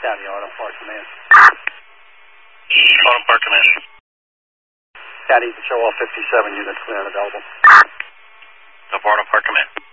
County Auto Park Command. Auto Park Command. County to show all 57 units clear and available. Auto Park Command.